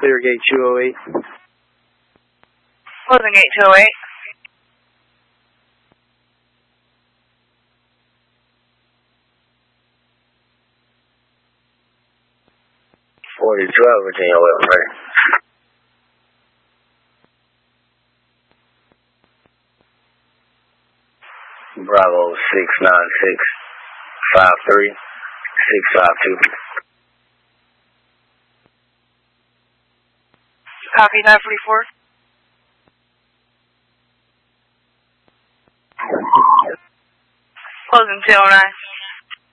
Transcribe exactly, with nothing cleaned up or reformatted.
clear gate two oh eight. Closing gate two oh eight. forty twelve, Virginia, well, ready. Bravo six nine six five three six five two. Copy nine forty-four. Closing two oh nine.